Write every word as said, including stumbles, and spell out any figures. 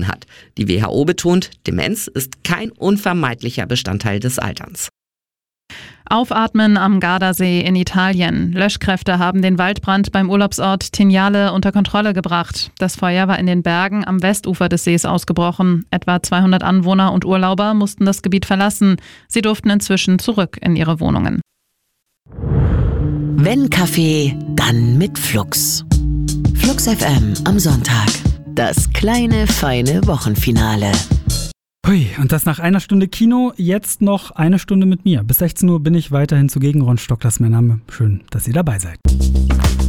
tun hat. Die W H O betont, Demenz ist kein unvermeidlicher Bestandteil des Alterns. Aufatmen am Gardasee in Italien. Löschkräfte haben den Waldbrand beim Urlaubsort Tignale unter Kontrolle gebracht. Das Feuer war in den Bergen am Westufer des Sees ausgebrochen. Etwa zweihundert Anwohner und Urlauber mussten das Gebiet verlassen. Sie durften inzwischen zurück in ihre Wohnungen. Wenn Kaffee, dann mit Flux. Flux F M am Sonntag. Das kleine, feine Wochenfinale. Hui, und das nach einer Stunde Kino, jetzt noch eine Stunde mit mir. Bis sechzehn Uhr bin ich weiterhin zugegen. Ron Stock, das ist mein Name. Schön, dass ihr dabei seid.